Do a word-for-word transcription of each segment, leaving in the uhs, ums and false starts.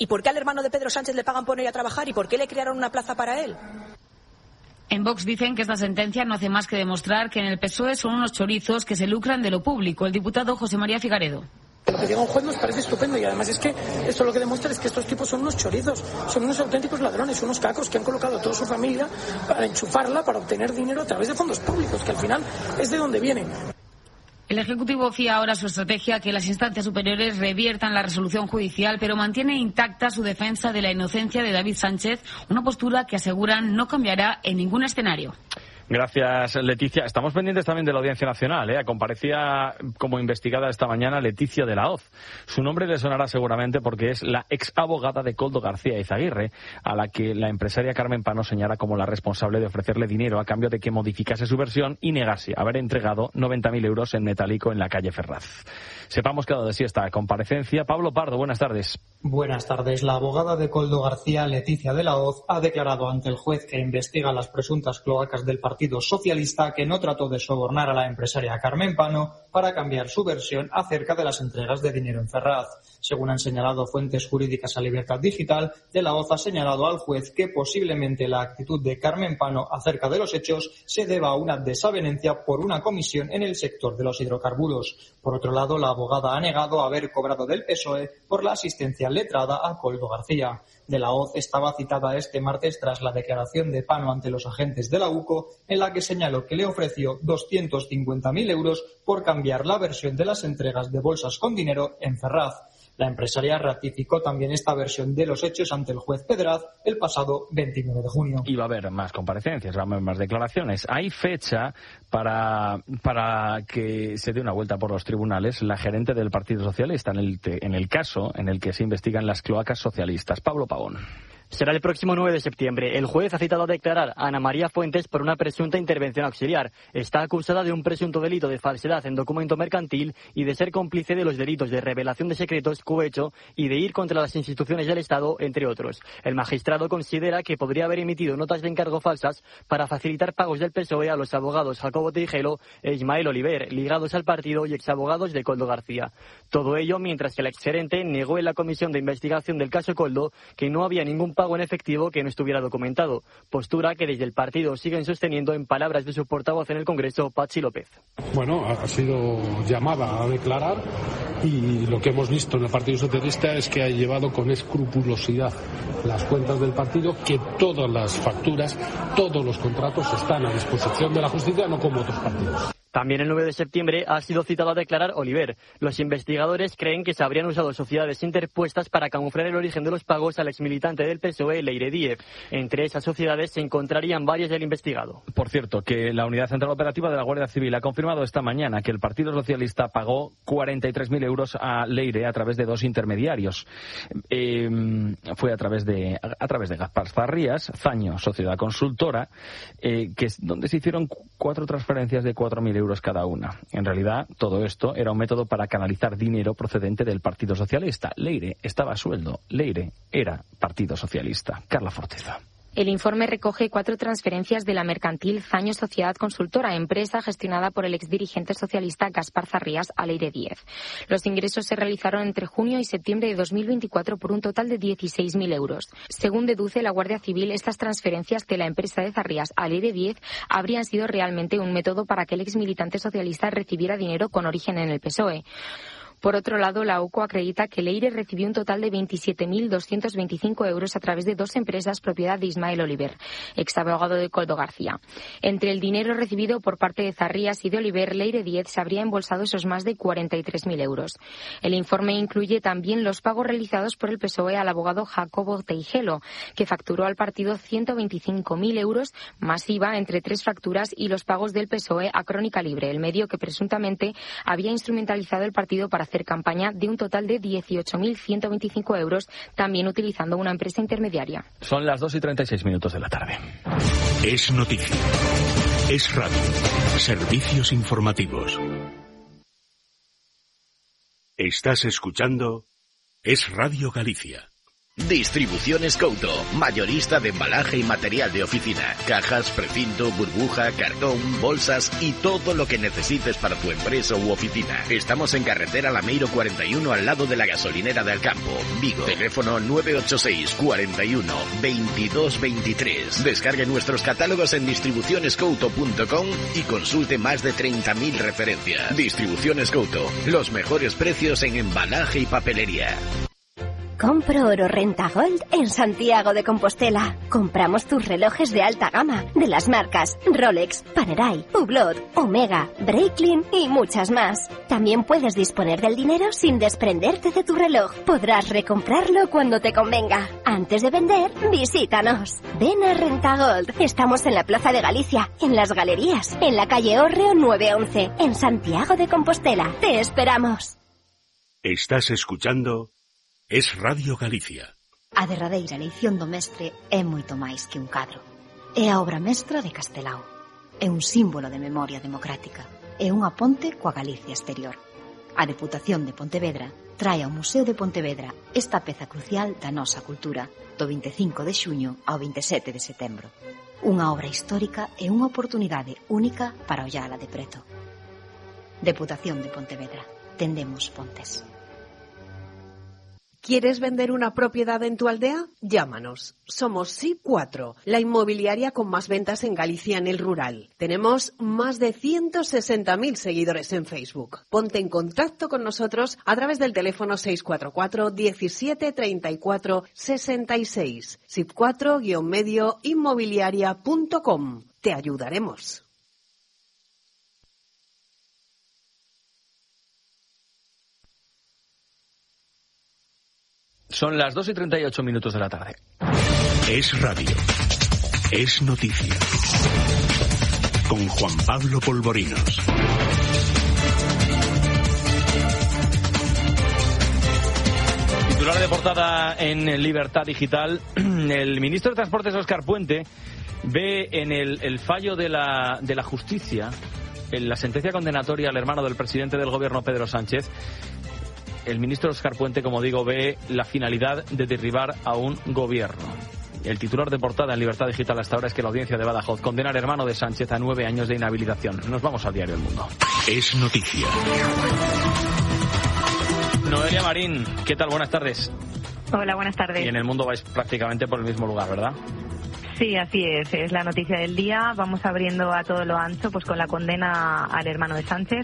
¿Y por qué al hermano de Pedro Sánchez le pagan por ir a trabajar? ¿Y por qué le crearon una plaza para él? En Vox dicen que esta sentencia no hace más que demostrar que en el P S O E son unos chorizos que se lucran de lo público. El diputado José María Figaredo. Lo que diga un juez nos parece estupendo y además es que esto lo que demuestra es que estos tipos son unos chorizos, son unos auténticos ladrones, unos cacos que han colocado a toda su familia para enchufarla, para obtener dinero a través de fondos públicos, que al final es de donde vienen. El Ejecutivo fía ahora su estrategia que las instancias superiores reviertan la resolución judicial, pero mantiene intacta su defensa de la inocencia de David Sánchez, una postura que aseguran no cambiará en ningún escenario. Gracias, Leticia. Estamos pendientes también de la Audiencia Nacional. ¿eh? Comparecía como investigada esta mañana Leticia de la Hoz. Su nombre le sonará seguramente porque es la ex abogada de Koldo García Izaguirre, a la que la empresaria Carmen Pano señala como la responsable de ofrecerle dinero a cambio de que modificase su versión y negase haber entregado noventa mil euros en metálico en la calle Ferraz. Sepamos qué ha dado de sí esta comparecencia. Pablo Pardo, buenas tardes. Buenas tardes. La abogada de Koldo García, Leticia de la Hoz, ha declarado ante el juez que investiga las presuntas cloacas del Partido Socialista que no trató de sobornar a la empresaria Carmen Pano para cambiar su versión acerca de las entregas de dinero en Ferraz. Según han señalado fuentes jurídicas a Libertad Digital, de la Hoz ha señalado al juez que posiblemente la actitud de Carmen Pano acerca de los hechos se deba a una desavenencia por una comisión en el sector de los hidrocarburos. Por otro lado, la abogada ha negado haber cobrado del P S O E por la asistencia letrada a Koldo García. De la Hoz estaba citada este martes tras la declaración de Pano ante los agentes de la UCO, en la que señaló que le ofreció doscientos cincuenta mil euros por cambiar la versión de las entregas de bolsas con dinero en Ferraz. La empresaria ratificó también esta versión de los hechos ante el juez Pedraz el pasado veintinueve de junio. Y va a haber más comparecencias, va a haber más declaraciones. Hay fecha para, para que se dé una vuelta por los tribunales la gerente del Partido Socialista en el, en el caso en el que se investigan las cloacas socialistas. Pablo Pavón. Será el próximo nueve de septiembre. El juez ha citado a declarar a Ana María Fuentes por una presunta intervención auxiliar. Está acusada de un presunto delito de falsedad en documento mercantil y de ser cómplice de los delitos de revelación de secretos, cohecho y de ir contra las instituciones del Estado, entre otros. El magistrado considera que podría haber emitido notas de encargo falsas para facilitar pagos del P S O E a los abogados Jacobo Teijelo e Ismael Oliver, ligados al partido y exabogados de Koldo García. Todo ello mientras que la exgerente negó en la comisión de investigación del caso Koldo que no había ningún pago en efectivo que no estuviera documentado, postura que desde el partido siguen sosteniendo en palabras de su portavoz en el Congreso, Patxi López. Bueno, ha sido llamada a declarar y lo que hemos visto en el Partido Socialista es que ha llevado con escrupulosidad las cuentas del partido, que todas las facturas, todos los contratos están a disposición de la justicia, no como otros partidos. También el nueve de septiembre ha sido citado a declarar Oliver. Los investigadores creen que se habrían usado sociedades interpuestas para camuflar el origen de los pagos al exmilitante del P S O E, Leire Díez. Entre esas sociedades se encontrarían varias del investigado. Por cierto, que la Unidad Central Operativa de la Guardia Civil ha confirmado esta mañana que el Partido Socialista pagó cuarenta y tres mil euros a Leire a través de dos intermediarios. Eh, fue a través de a través de Gaspar Zarrías, Zaño, sociedad consultora, eh, que es donde se hicieron cuatro transferencias de cuatro mil euros cada una. En realidad, todo esto era un método para canalizar dinero procedente del Partido Socialista. Leire estaba a sueldo. Leire era Partido Socialista. Carla Forteza. El informe recoge cuatro transferencias de la mercantil Zaño Sociedad Consultora, empresa gestionada por el exdirigente socialista Gaspar Zarrías, a Leire Díez. Los ingresos se realizaron entre junio y septiembre de dos mil veinticuatro por un total de dieciséis mil euros. Según deduce la Guardia Civil, estas transferencias de la empresa de Zarrías a Leire Díez habrían sido realmente un método para que el exmilitante socialista recibiera dinero con origen en el P S O E. Por otro lado, la UCO acredita que Leire recibió un total de veintisiete mil doscientos veinticinco euros a través de dos empresas propiedad de Ismael Oliver, exabogado de Koldo García. Entre el dinero recibido por parte de Zarrías y de Oliver, Leire Díez se habría embolsado esos más de cuarenta y tres mil euros. El informe incluye también los pagos realizados por el P S O E al abogado Jacobo Teijelo, que facturó al partido ciento veinticinco mil euros más I V A entre tres facturas, y los pagos del P S O E a Crónica Libre, el medio que presuntamente había instrumentalizado el partido para hacer campaña, de un total de dieciocho mil ciento veinticinco euros, también utilizando una empresa intermediaria. Son las dos y treinta y seis minutos de la tarde. Es noticia. Es radio. Servicios informativos. Estás escuchando Es Radio Galicia. Distribuciones Couto, mayorista de embalaje y material de oficina, cajas, precinto, burbuja, cartón, bolsas y todo lo que necesites para tu empresa u oficina. Estamos en carretera Lameiro cuarenta y uno al lado de la gasolinera de Alcampo, Vigo. Teléfono nueve ocho seis, cuarenta y uno, veintidós veintitrés. Descargue nuestros catálogos en distribuciones couto punto com y consulte más de treinta mil referencias. Distribuciones Couto, los mejores precios en embalaje y papelería. Compro oro Rentagold en Santiago de Compostela. Compramos tus relojes de alta gama, de las marcas Rolex, Panerai, Hublot, Omega, Breitling y muchas más. También puedes disponer del dinero sin desprenderte de tu reloj. Podrás recomprarlo cuando te convenga. Antes de vender, visítanos. Ven a Rentagold. Estamos en la Plaza de Galicia, en Las Galerías, en la calle Hórreo nueve once, en Santiago de Compostela. Te esperamos. Estás escuchando Es Radio Galicia. A derradeira leición do mestre é moito máis que un cadro. É a obra mestra de Castelao. É un símbolo de memoria democrática. É unha ponte coa Galicia exterior. A Deputación de Pontevedra trae ao Museo de Pontevedra esta peza crucial da nosa cultura do vinte e cinco de xuño ao vinte e sete de setembro. Unha obra histórica e unha oportunidade única para ollala de preto. Deputación de Pontevedra. Tendemos pontes. ¿Quieres vender una propiedad en tu aldea? Llámanos. Somos S I P cuatro, la inmobiliaria con más ventas en Galicia en el rural. Tenemos más de ciento sesenta mil seguidores en Facebook. Ponte en contacto con nosotros a través del teléfono seis cuatro cuatro, diecisiete, treinta y cuatro, sesenta y seis. S I P cuatro guion medio inmobiliaria punto com. Te ayudaremos. Son las dos y treinta y ocho minutos de la tarde. Es radio. Es noticia. Con Juan Pablo Polvorinos. Titular de portada en Libertad Digital. El ministro de Transportes, Óscar Puente, ve en el, el fallo de la, de la justicia, en la sentencia condenatoria al hermano del presidente del gobierno, Pedro Sánchez. El ministro Óscar Puente, como digo, ve la finalidad de derribar a un gobierno. El titular de portada en Libertad Digital hasta ahora es que la audiencia de Badajoz condena al hermano de Sánchez a nueve años de inhabilitación. Nos vamos al diario El Mundo. Es noticia. Noelia Marín, ¿qué tal? Buenas tardes. Hola, buenas tardes. Y en El Mundo vais prácticamente por el mismo lugar, ¿verdad? Sí, así es. Es la noticia del día. Vamos abriendo a todo lo ancho pues con la condena al hermano de Sánchez.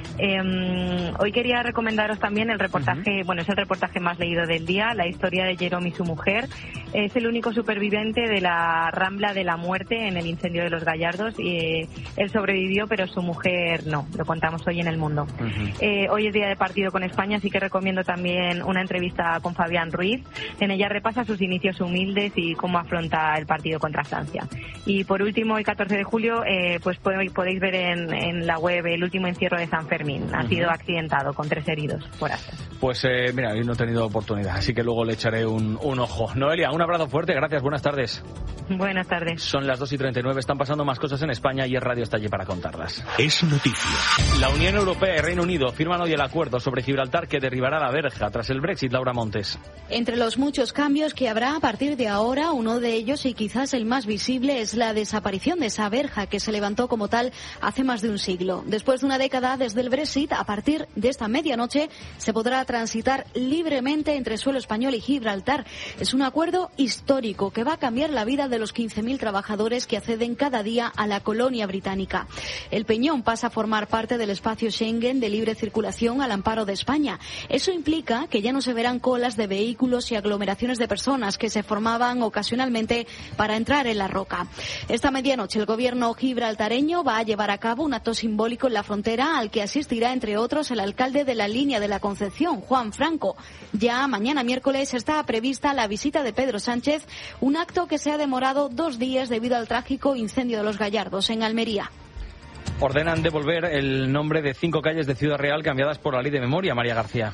Eh, hoy quería recomendaros también el reportaje, uh-huh. bueno, es el reportaje más leído del día, la historia de Jerome y su mujer. Es el único superviviente de la Rambla de la Muerte en el incendio de los Gallardos y eh, él sobrevivió, pero su mujer no. Lo contamos hoy en El Mundo. Uh-huh. Eh, hoy es día de partido con España, así que recomiendo también una entrevista con Fabián Ruiz. En ella repasa sus inicios humildes y cómo afronta el partido contra Francia. Y por último, el catorce de julio, eh, pues podéis ver en, en la web el último encierro de San Fermín. Ha uh-huh. sido accidentado con tres heridos por astas. Pues eh, mira, hoy no he tenido oportunidad, así que luego le echaré un, un ojo. Noelia, un abrazo fuerte, gracias, buenas tardes. Buenas tardes. Son las dos y treinta y nueve, están pasando más cosas en España y el radio está allí para contarlas. Es noticia. La Unión Europea y Reino Unido firman hoy el acuerdo sobre Gibraltar que derribará la verja tras el Brexit. Laura Montes. Entre los muchos cambios que habrá a partir de ahora, uno de ellos y quizás el más visible es la desaparición de esa verja que se levantó como tal hace más de un siglo. Después de una década desde el Brexit, a partir de esta medianoche se podrá transitar libremente entre suelo español y Gibraltar. Es un acuerdo histórico que va a cambiar la vida de los quince mil trabajadores que acceden cada día a la colonia británica. El Peñón pasa a formar parte del espacio Schengen de libre circulación al amparo de España. Eso implica que ya no se verán colas de vehículos y aglomeraciones de personas que se formaban ocasionalmente para entrar en la roca. Esta medianoche el gobierno gibraltareño va a llevar a cabo un acto simbólico en la frontera al que asistirá, entre otros, el alcalde de la Línea de la Concepción, Juan Franco. Ya mañana miércoles está prevista la visita de Pedro Sánchez, un acto que se ha demorado dos días debido al trágico incendio de los Gallardos en Almería. Ordenan devolver el nombre de cinco calles de Ciudad Real cambiadas por la Ley de Memoria. María García.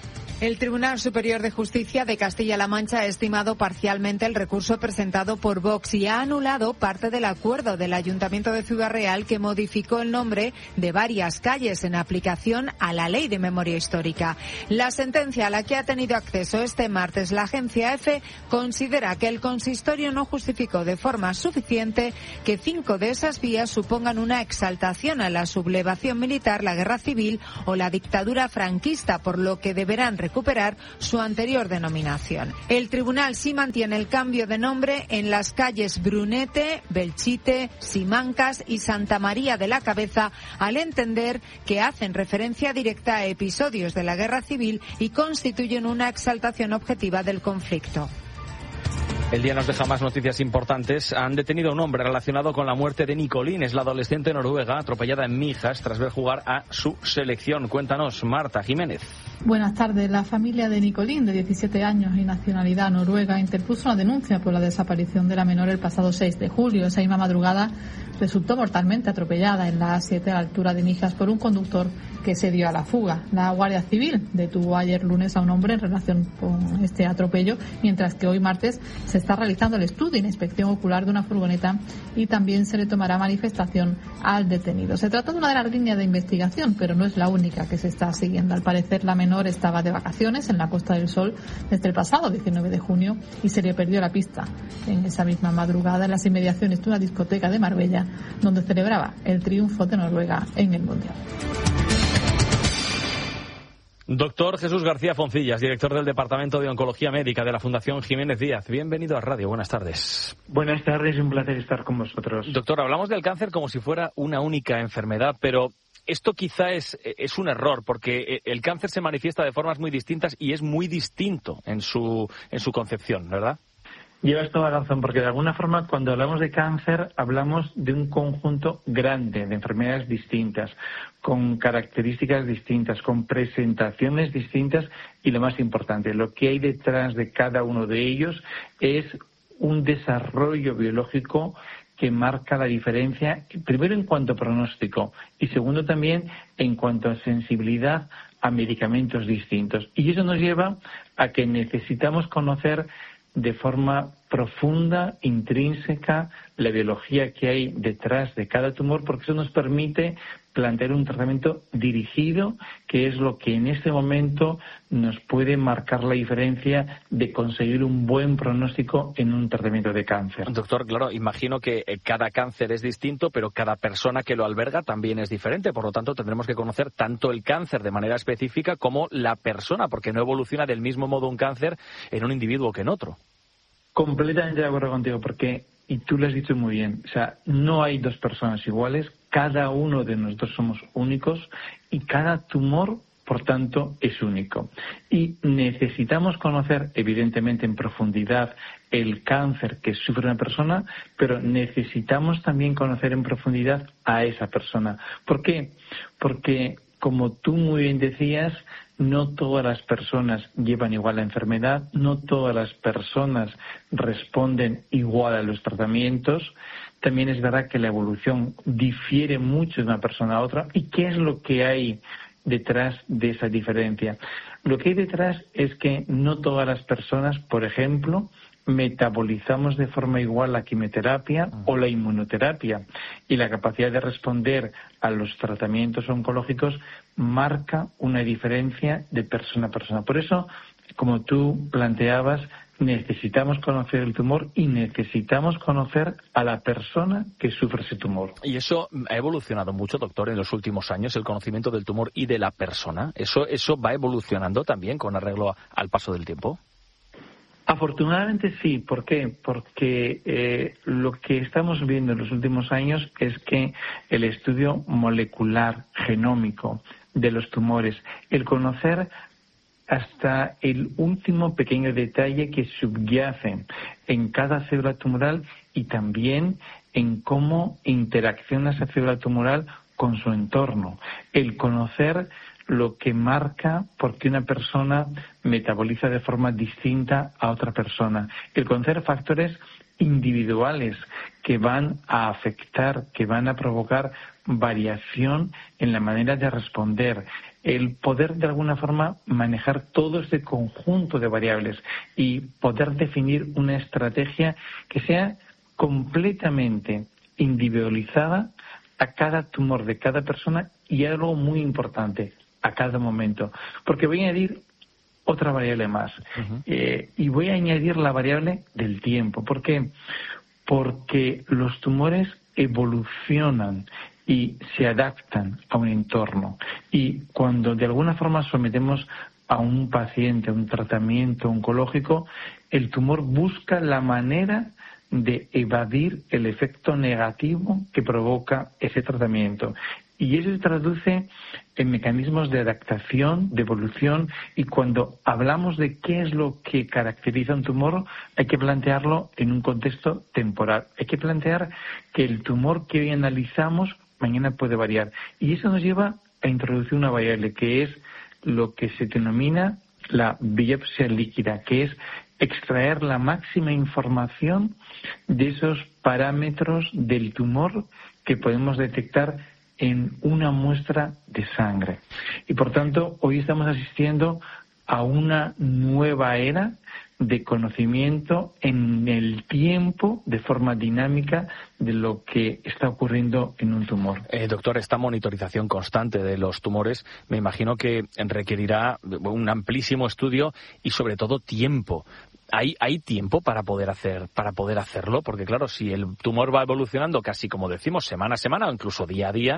El Tribunal Superior de Justicia de Castilla-La Mancha ha estimado parcialmente el recurso presentado por Vox y ha anulado parte del acuerdo del Ayuntamiento de Ciudad Real que modificó el nombre de varias calles en aplicación a la Ley de Memoria Histórica. La sentencia a la que ha tenido acceso este martes la agencia EFE considera que el consistorio no justificó de forma suficiente que cinco de esas vías supongan una exaltación a la sublevación militar, la guerra civil o la dictadura franquista, por lo que deberán recuperar su anterior denominación. El tribunal sí mantiene el cambio de nombre en las calles Brunete, Belchite, Simancas y Santa María de la Cabeza, al entender que hacen referencia directa a episodios de la guerra civil y constituyen una exaltación objetiva del conflicto. El día nos deja más noticias importantes. Han detenido a un hombre relacionado con la muerte de Nicolín. Es la adolescente noruega atropellada en Mijas tras ver jugar a su selección. Cuéntanos, Marta Jiménez. Buenas tardes. La familia de Nicolín, de diecisiete años y nacionalidad noruega, interpuso una denuncia por la desaparición de la menor el pasado seis de julio. Esa misma madrugada resultó mortalmente atropellada en la A siete a la altura de Mijas por un conductor que se dio a la fuga. La Guardia Civil detuvo ayer lunes a un hombre en relación con este atropello, mientras que hoy martes se está realizando el estudio de inspección ocular de una furgoneta y también se le tomará manifestación al detenido. Se trata de una de las líneas de investigación, pero no es la única que se está siguiendo. Al parecer, la menor estaba de vacaciones en la Costa del Sol desde el pasado diecinueve de junio y se le perdió la pista en esa misma madrugada en las inmediaciones de una discoteca de Marbella, donde celebraba el triunfo de Noruega en el Mundial. Doctor Jesús García Foncillas, director del Departamento de Oncología Médica de la Fundación Jiménez Díaz. Bienvenido a Radio. Buenas tardes. Buenas tardes, un placer estar con vosotros. Doctor, hablamos del cáncer como si fuera una única enfermedad, pero esto quizá es, es un error, porque el cáncer se manifiesta de formas muy distintas y es muy distinto en su, en su concepción, ¿verdad? Llevas toda la razón, porque de alguna forma cuando hablamos de cáncer hablamos de un conjunto grande de enfermedades distintas, con características distintas, con presentaciones distintas y lo más importante, lo que hay detrás de cada uno de ellos es un desarrollo biológico que marca la diferencia, primero en cuanto a pronóstico y segundo también en cuanto a sensibilidad a medicamentos distintos. Y eso nos lleva a que necesitamos conocer de forma profunda, intrínseca, la biología que hay detrás de cada tumor, porque eso nos permite plantear un tratamiento dirigido, que es lo que en este momento nos puede marcar la diferencia de conseguir un buen pronóstico en un tratamiento de cáncer. Doctor, claro, imagino que cada cáncer es distinto, pero cada persona que lo alberga también es diferente. Por lo tanto, tendremos que conocer tanto el cáncer de manera específica como la persona, porque no evoluciona del mismo modo un cáncer en un individuo que en otro. Completamente de acuerdo contigo, porque, y tú lo has dicho muy bien, o sea, no hay dos personas iguales, cada uno de nosotros somos únicos y cada tumor, por tanto, es único. Y necesitamos conocer, evidentemente, en profundidad el cáncer que sufre una persona, pero necesitamos también conocer en profundidad a esa persona. ¿Por qué? Porque, como tú muy bien decías, no todas las personas llevan igual la enfermedad, no todas las personas responden igual a los tratamientos. También es verdad que la evolución difiere mucho de una persona a otra. ¿Y qué es lo que hay detrás de esa diferencia? Lo que hay detrás es que no todas las personas, por ejemplo, metabolizamos de forma igual la quimioterapia o la inmunoterapia, y la capacidad de responder a los tratamientos oncológicos marca una diferencia de persona a persona. Por eso, como tú planteabas, necesitamos conocer el tumor y necesitamos conocer a la persona que sufre ese tumor. Y eso ha evolucionado mucho, doctor, en los últimos años, el conocimiento del tumor y de la persona. ¿Eso, eso va evolucionando también con arreglo al paso del tiempo? Afortunadamente sí. ¿Por qué? Porque eh, lo que estamos viendo en los últimos años es que el estudio molecular genómico de los tumores, el conocer hasta el último pequeño detalle que subyace en cada célula tumoral y también en cómo interacciona esa célula tumoral con su entorno, el conocer lo que marca por qué una persona metaboliza de forma distinta a otra persona, el conocer factores individuales que van a afectar, que van a provocar variación en la manera de responder, el poder de alguna forma manejar todo este conjunto de variables y poder definir una estrategia que sea completamente individualizada a cada tumor de cada persona y algo muy importante, a cada momento. Porque voy a añadir otra variable más. Uh-huh. eh, y voy a añadir la variable del tiempo. ¿Por qué? Porque los tumores evolucionan y se adaptan a un entorno. Y cuando de alguna forma sometemos a un paciente a un tratamiento oncológico, el tumor busca la manera de evadir el efecto negativo que provoca ese tratamiento. Y eso se traduce en mecanismos de adaptación, de evolución, y cuando hablamos de qué es lo que caracteriza un tumor, hay que plantearlo en un contexto temporal. Hay que plantear que el tumor que hoy analizamos mañana puede variar. Y eso nos lleva a introducir una variable que es lo que se denomina la biopsia líquida, que es extraer la máxima información de esos parámetros del tumor que podemos detectar en una muestra de sangre. Y por tanto, hoy estamos asistiendo a una nueva era de conocimiento en el tiempo, de forma dinámica, de lo que está ocurriendo en un tumor. Eh, doctor, esta monitorización constante de los tumores me imagino que requerirá un amplísimo estudio y sobre todo tiempo. ¿Hay, hay tiempo para poder hacer para poder hacerlo? Porque claro, si el tumor va evolucionando casi como decimos, semana a semana o incluso día a día,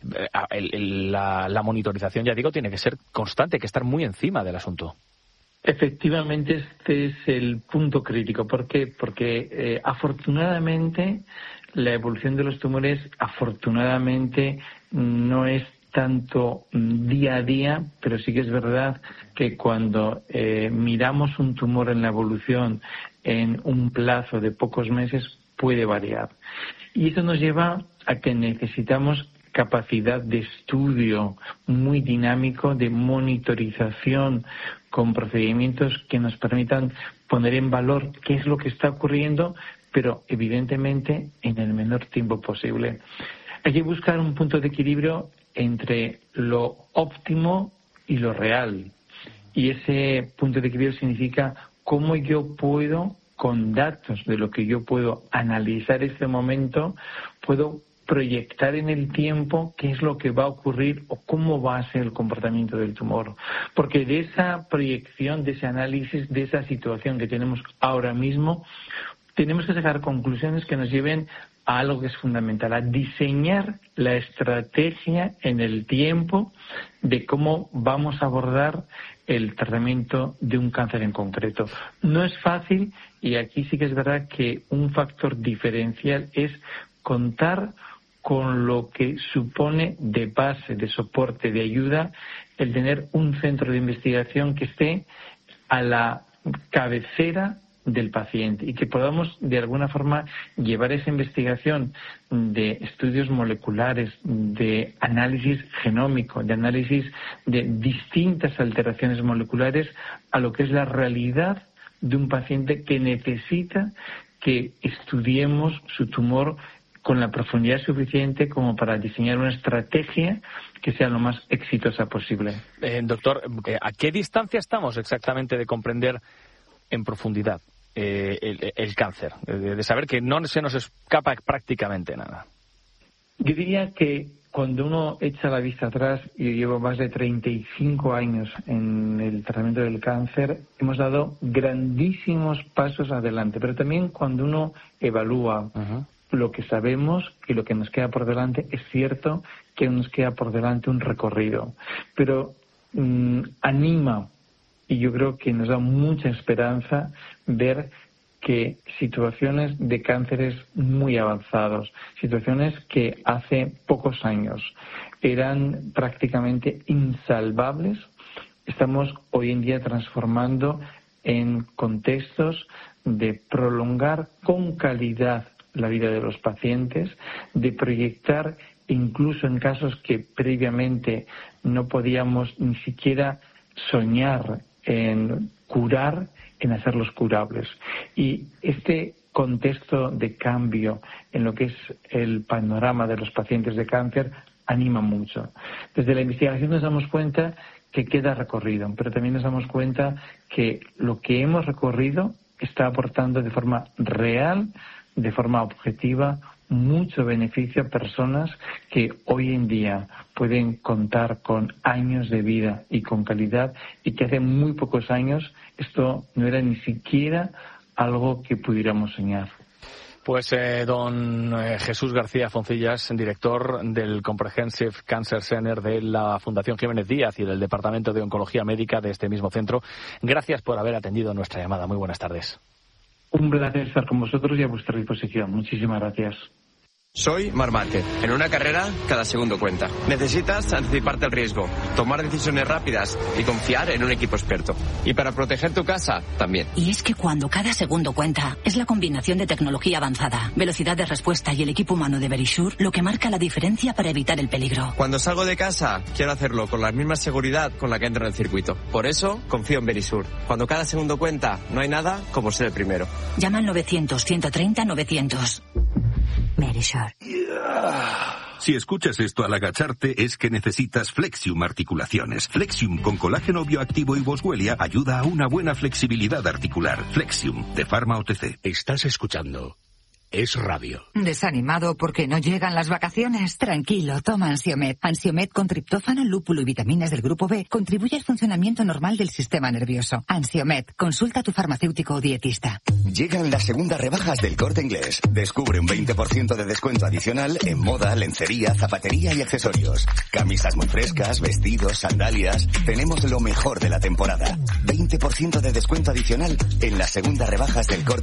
el, el, la, la monitorización, ya digo, tiene que ser constante, hay que estar muy encima del asunto. Efectivamente, este es el punto crítico. ¿Por qué? Porque eh, afortunadamente la evolución de los tumores, afortunadamente, no es tanto día a día, pero sí que es verdad que cuando eh, miramos un tumor en la evolución en un plazo de pocos meses puede variar. Y eso nos lleva a que necesitamos capacidad de estudio muy dinámico, de monitorización con procedimientos que nos permitan poner en valor qué es lo que está ocurriendo, pero evidentemente en el menor tiempo posible. Hay que buscar un punto de equilibrio entre lo óptimo y lo real. Y ese punto de equilibrio significa cómo yo puedo, con datos de lo que yo puedo analizar este momento, puedo proyectar en el tiempo qué es lo que va a ocurrir o cómo va a ser el comportamiento del tumor. Porque de esa proyección, de ese análisis, de esa situación que tenemos ahora mismo, tenemos que sacar conclusiones que nos lleven a algo que es fundamental, a diseñar la estrategia en el tiempo de cómo vamos a abordar el tratamiento de un cáncer en concreto. No es fácil y aquí sí que es verdad que un factor diferencial es contar con lo que supone de base, de soporte, de ayuda, el tener un centro de investigación que esté a la cabecera del paciente y que podamos de alguna forma llevar esa investigación de estudios moleculares, de análisis genómico, de análisis de distintas alteraciones moleculares a lo que es la realidad de un paciente que necesita que estudiemos su tumor con la profundidad suficiente como para diseñar una estrategia que sea lo más exitosa posible. Eh, doctor, ¿a qué distancia estamos exactamente de comprender en profundidad eh, el, el cáncer? De, de saber que no se nos escapa prácticamente nada. Yo diría que cuando uno echa la vista atrás, y yo llevo más de treinta y cinco años en el tratamiento del cáncer, hemos dado grandísimos pasos adelante, pero también cuando uno evalúa uh-huh. lo que sabemos y lo que nos queda por delante, es cierto que nos queda por delante un recorrido, pero mmm, anima y yo creo que nos da mucha esperanza ver que situaciones de cánceres muy avanzados, situaciones que hace pocos años eran prácticamente insalvables, estamos hoy en día transformando en contextos de prolongar con calidad la vida de los pacientes, de proyectar incluso en casos que previamente no podíamos ni siquiera soñar en curar, en hacerlos curables. Y este contexto de cambio en lo que es el panorama de los pacientes de cáncer anima mucho. Desde la investigación nos damos cuenta que queda recorrido, pero también nos damos cuenta que lo que hemos recorrido está aportando de forma real, de forma objetiva, mucho beneficio a personas que hoy en día pueden contar con años de vida y con calidad, y que hace muy pocos años esto no era ni siquiera algo que pudiéramos soñar. Pues eh, don eh, Jesús García Foncillas, director del Comprehensive Cancer Center de la Fundación Jiménez Díaz y del Departamento de Oncología Médica de este mismo centro, gracias por haber atendido nuestra llamada. Muy buenas tardes. Un placer estar con vosotros y a vuestra disposición. Muchísimas gracias. Soy Marc Márquez. En una carrera, cada segundo cuenta. Necesitas anticiparte al riesgo, tomar decisiones rápidas y confiar en un equipo experto. Y para proteger tu casa, también. Y es que cuando cada segundo cuenta, es la combinación de tecnología avanzada, velocidad de respuesta y el equipo humano de Verisure lo que marca la diferencia para evitar el peligro. Cuando salgo de casa, quiero hacerlo con la misma seguridad con la que entro en el circuito. Por eso, confío en Verisure. Cuando cada segundo cuenta, no hay nada como ser el primero. Llama al novecientos, ciento treinta, novecientos. Verisure. Si escuchas esto al agacharte es que necesitas Flexium Articulaciones. Flexium con colágeno bioactivo y boswellia ayuda a una buena flexibilidad articular. Flexium, de Pharma O T C. Estás escuchando Es Radio. ¿Desanimado porque no llegan las vacaciones? Tranquilo, toma Ansiomed. Ansiomed con triptófano, lúpulo y vitaminas del grupo B contribuye al funcionamiento normal del sistema nervioso. Ansiomed, consulta a tu farmacéutico o dietista. Llegan las segundas rebajas del Corte Inglés. Descubre un veinte por ciento de descuento adicional en moda, lencería, zapatería y accesorios. Camisas muy frescas, vestidos, sandalias. Tenemos lo mejor de la temporada. veinte por ciento de descuento adicional en las segundas rebajas del Corte